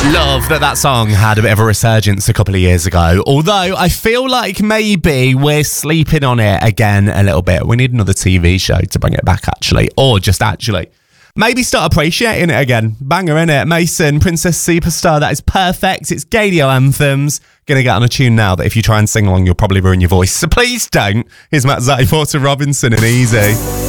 Love that song had a bit of a resurgence a couple of years ago. Although I feel like maybe we're sleeping on it again a little bit. We need another TV show to bring it back, actually. Or just actually. Maybe start appreciating it again. Banger, innit? Mason, Princess Superstar, that is perfect. It's Gadio Anthems. Gonna get on a tune now that if you try and sing along, you'll probably ruin your voice. So please don't. Here's Matt Zay, Porter Robinson and Easy.